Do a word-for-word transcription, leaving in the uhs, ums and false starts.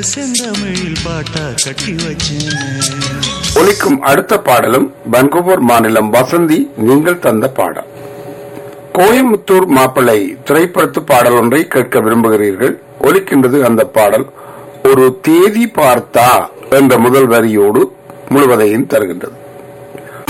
செந்தமிழில் பாட்டா கட்டி வச்சேன். ஒலிக்கும் அடுத்த பாடலும் வான்கூவர் மாநிலம் வசந்தி நீங்கள் தந்த பாடல். கோயம்புத்தூர் மாப்பிள்ளை திரைப்படத்து பாடல் ஒன்றை கேட்க விரும்புகிறீர்கள். ஒலிக்கின்றது அந்த பாடல். ஒரு தேதி பார்த்தா என்ற முதல் வரியோடு முழுவதையும் தருகின்றது.